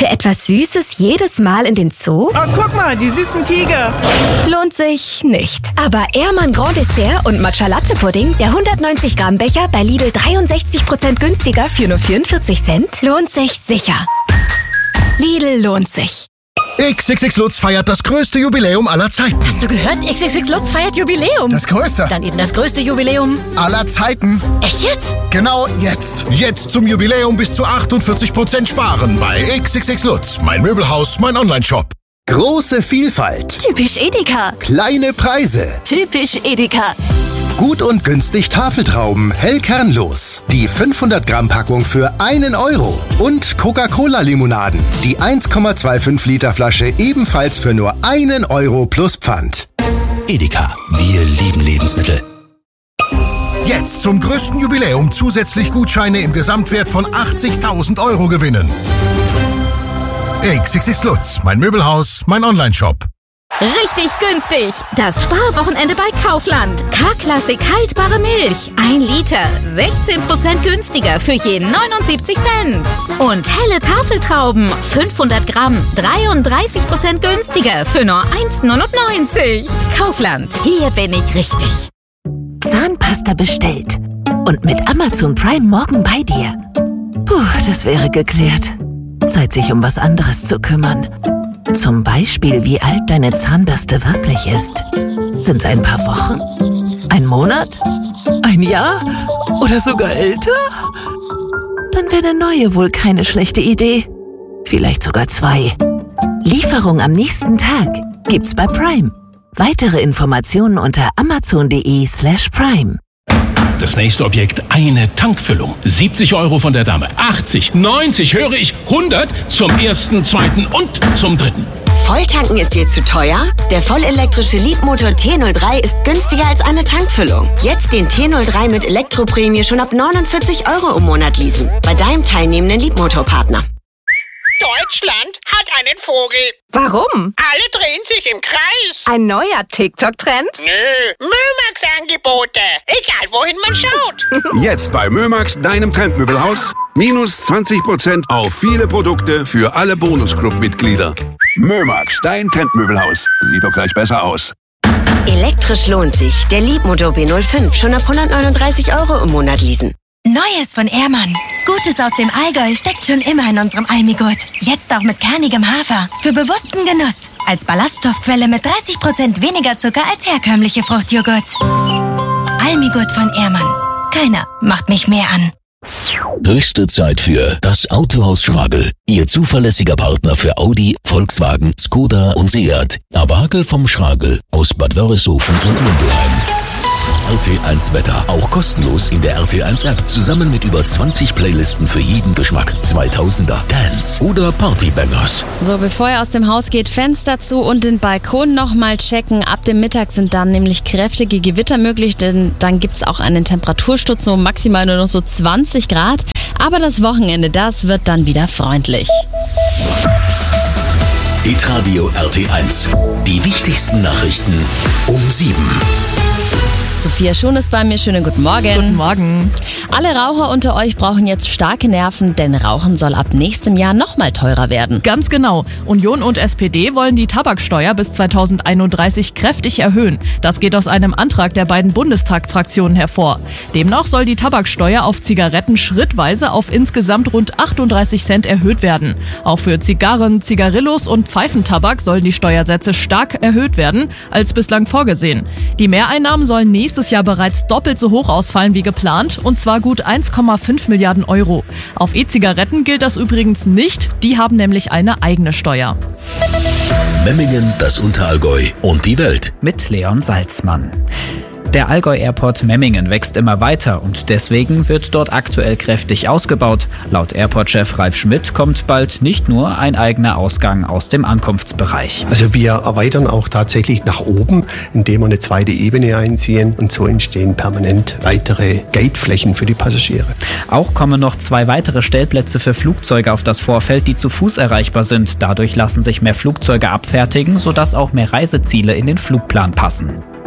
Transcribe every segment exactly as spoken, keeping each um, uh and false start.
für etwas Süßes jedes Mal in den Zoo? Oh, guck mal, die süßen Tiger. Lohnt sich nicht. Aber Ehrmann Grand Dessert und Matcha Latte Pudding, der hundertneunzig Gramm Becher bei Lidl dreiundsechzig Prozent günstiger für nur vierundvierzig Cent, lohnt sich sicher. Lidl lohnt sich. X X X Lutz feiert das größte Jubiläum aller Zeiten. Hast du gehört? X X X Lutz feiert Jubiläum. Das größte? Dann eben das größte Jubiläum aller Zeiten. Echt jetzt? Genau jetzt. Jetzt zum Jubiläum bis zu achtundvierzig Prozent sparen bei X X X Lutz. Mein Möbelhaus, mein Online-Shop. Große Vielfalt. Typisch Edeka. Kleine Preise. Typisch Edeka. Gut und günstig Tafeltrauben, hellkernlos. Die fünfhundert Gramm Packung für einen Euro. Und Coca-Cola-Limonaden. Die eins Komma fünfundzwanzig Liter Flasche ebenfalls für nur einen Euro plus Pfand. Edeka, wir lieben Lebensmittel. Jetzt zum größten Jubiläum zusätzlich Gutscheine im Gesamtwert von achtzigtausend Euro gewinnen. X X X Lutz, mein Möbelhaus, mein Online-Shop. Richtig günstig. Das Sparwochenende bei Kaufland. K-Klassik haltbare Milch. Ein Liter. sechzehn Prozent günstiger für jeden neunundsiebzig Cent. Und helle Tafeltrauben. fünfhundert Gramm. dreiunddreißig Prozent günstiger für nur eins neunundneunzig. Kaufland. Hier bin ich richtig. Zahnpasta bestellt. Und mit Amazon Prime morgen bei dir. Puh, das wäre geklärt. Zeit, sich um was anderes zu kümmern. Zum Beispiel, wie alt deine Zahnbürste wirklich ist. Sind's ein paar Wochen? Ein Monat? Ein Jahr? Oder sogar älter? Dann wäre eine neue wohl keine schlechte Idee. Vielleicht sogar zwei. Lieferung am nächsten Tag gibt's bei Prime. Weitere Informationen unter amazon.de slash prime. Das nächste Objekt, eine Tankfüllung. siebzig Euro von der Dame, achtzig, neunzig, höre ich, hundert zum ersten, zweiten und zum dritten. Volltanken ist dir zu teuer? Der vollelektrische Leapmotor T null drei ist günstiger als eine Tankfüllung. Jetzt den T null drei mit Elektroprämie schon ab neunundvierzig Euro im Monat leasen. Bei deinem teilnehmenden Leapmotor-Partner. Deutschland hat einen Vogel. Warum? Alle drehen sich im Kreis. Ein neuer TikTok-Trend? Nö, Mömax-Angebote. Egal, wohin man schaut. Jetzt bei Mömax, deinem Trendmöbelhaus. Minus zwanzig Prozent auf viele Produkte für alle Bonusclub-Mitglieder. Mömax, dein Trendmöbelhaus. Sieht doch gleich besser aus. Elektrisch lohnt sich. Der Leapmotor B null fünf schon ab hundertneununddreißig Euro im Monat leasen. Neues von Ehrmann. Gutes aus dem Allgäu steckt schon immer in unserem Almigurt. Jetzt auch mit kernigem Hafer. Für bewussten Genuss. Als Ballaststoffquelle mit dreißig Prozent weniger Zucker als herkömmliche Fruchtjoghurts. Almigurt von Ehrmann. Keiner macht mich mehr an. Höchste Zeit für das Autohaus Schragel. Ihr zuverlässiger Partner für Audi, Volkswagen, Skoda und Seat. Awagel vom Schragel aus Bad Wörishofen in Mündelheim. R T eins Wetter, auch kostenlos in der R T eins App, zusammen mit über zwanzig Playlisten für jeden Geschmack. zweitausender, Dance oder Partybangers. So, bevor ihr aus dem Haus geht, Fenster zu und den Balkon nochmal checken. Ab dem Mittag sind dann nämlich kräftige Gewitter möglich, denn dann gibt's auch einen Temperatursturz, so maximal nur noch so zwanzig Grad. Aber das Wochenende, das wird dann wieder freundlich. Hitradio R T eins. Die wichtigsten Nachrichten um sieben. Sophia Schon ist bei mir. Schönen guten Morgen. Guten Morgen. Alle Raucher unter euch brauchen jetzt starke Nerven, denn Rauchen soll ab nächstem Jahr noch mal teurer werden. Ganz genau. Union und S P D wollen die Tabaksteuer bis zweitausendeinunddreißig kräftig erhöhen. Das geht aus einem Antrag der beiden Bundestagsfraktionen hervor. Demnach soll die Tabaksteuer auf Zigaretten schrittweise auf insgesamt rund achtunddreißig Cent erhöht werden. Auch für Zigarren, Zigarillos und Pfeifentabak sollen die Steuersätze stark erhöht werden als bislang vorgesehen. Die Mehreinnahmen sollen nächstes Jahr bereits doppelt so hoch ausfallen wie geplant, und zwar gut eins Komma fünf Milliarden Euro. Auf E-Zigaretten gilt das übrigens nicht, die haben nämlich eine eigene Steuer. Memmingen, das Unterallgäu und die Welt. Mit Leon Salzmann. Der Allgäu Airport Memmingen wächst immer weiter und deswegen wird dort aktuell kräftig ausgebaut. Laut Airport-Chef Ralf Schmidt kommt bald nicht nur ein eigener Ausgang aus dem Ankunftsbereich. Also wir erweitern auch tatsächlich nach oben, indem wir eine zweite Ebene einziehen, und so entstehen permanent weitere Gateflächen für die Passagiere. Auch kommen noch zwei weitere Stellplätze für Flugzeuge auf das Vorfeld, die zu Fuß erreichbar sind. Dadurch lassen sich mehr Flugzeuge abfertigen, sodass auch mehr Reiseziele in den Flugplan passen.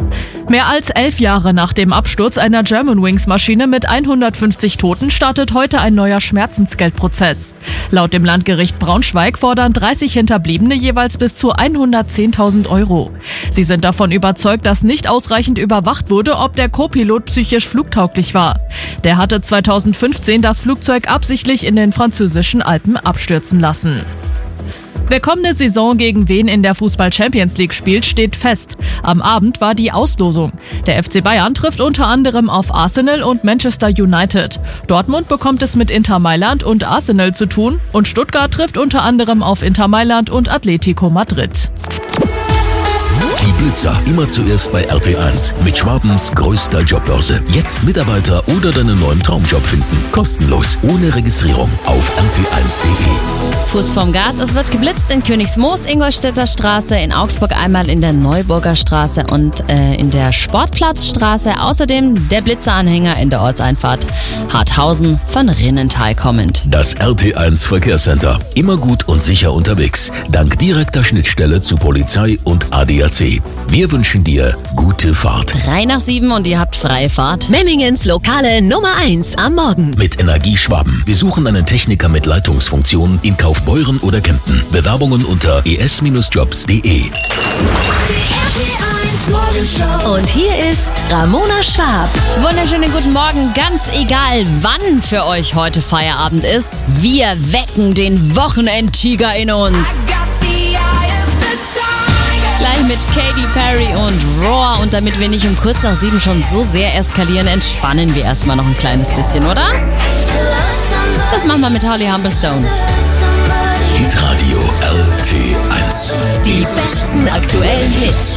Mehr als elf Jahre nach dem Absturz einer Germanwings-Maschine mit hundertfünfzig Toten startet heute ein neuer Schmerzensgeldprozess. Laut dem Landgericht Braunschweig fordern dreißig Hinterbliebene jeweils bis zu hundertzehntausend Euro. Sie sind davon überzeugt, dass nicht ausreichend überwacht wurde, ob der Co-Pilot psychisch flugtauglich war. Der hatte zweitausendfünfzehn das Flugzeug absichtlich in den französischen Alpen abstürzen lassen. Wer kommende Saison gegen wen in der Fußball-Champions League spielt, steht fest. Am Abend war die Auslosung. Der F C Bayern trifft unter anderem auf Arsenal und Manchester United. Dortmund bekommt es mit Inter Mailand und Arsenal zu tun und Stuttgart trifft unter anderem auf Inter Mailand und Atletico Madrid. Die Blitzer immer zuerst bei R T eins mit Schwabens größter Jobbörse. Jetzt Mitarbeiter oder deinen neuen Traumjob finden. Kostenlos, ohne Registrierung auf R T eins punkt de. Fuß vorm Gas, es wird geblitzt in Königsmoos, Ingolstädter Straße, in Augsburg einmal in der Neuburger Straße und äh, in der Sportplatzstraße. Außerdem der Blitzeranhänger in der Ortseinfahrt Harthausen von Rinnental kommend. Das R T eins Verkehrscenter. Immer gut und sicher unterwegs. Dank direkter Schnittstelle zu Polizei und A D A C. Wir wünschen dir gute Fahrt. Drei nach sieben und ihr habt freie Fahrt. Memmingens Lokale Nummer eins am Morgen. Mit Energie Schwaben. Wir suchen einen Techniker mit Leitungsfunktion in Kaufbeuren oder Kempten. Bewerbungen unter e s jobs punkt de. Und hier ist Ramona Schwab. Wunderschönen guten Morgen. Ganz egal, wann für euch heute Feierabend ist, wir wecken den Wochenendtiger in uns. Gleich mit Katy Perry und Roar. Und damit wir nicht um kurz nach sieben schon so sehr eskalieren, entspannen wir erstmal noch ein kleines bisschen, oder? Das machen wir mit Holly Humberstone. Hitradio R T eins. Die besten aktuellen Hits.